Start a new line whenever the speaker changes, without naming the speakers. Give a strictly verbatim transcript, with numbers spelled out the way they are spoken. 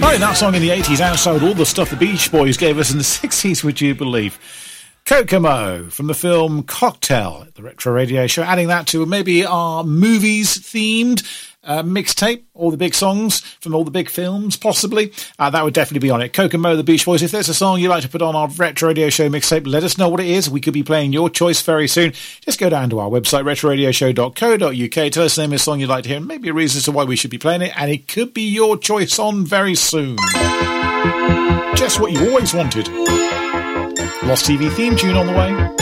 Right, that song in the eighties outsold all the stuff the Beach Boys gave us in the sixties, would you believe? Kokomo from the film Cocktail, the Retro Radio Show, adding that to maybe our movies-themed uh, mixtape, all the big songs from all the big films, possibly. Uh, that would definitely be on it. Kokomo, the Beach Boys. If there's a song you'd like to put on our Retro Radio Show mixtape, let us know what it is. We could be playing your choice very soon. Just go down to our website, retro radio show dot co dot uk. Tell us the name of a song you'd like to hear, and maybe a reason as to why we should be playing it, and it could be your choice on very soon. Just what you always wanted. Lost T V theme tune on the way.